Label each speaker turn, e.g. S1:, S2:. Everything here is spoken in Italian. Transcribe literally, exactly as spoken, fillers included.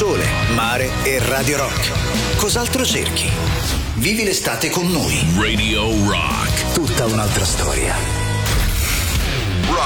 S1: sole, mare e Radio Rock. Cos'altro cerchi? Vivi l'estate con noi.
S2: Radio Rock.
S1: Tutta un'altra storia.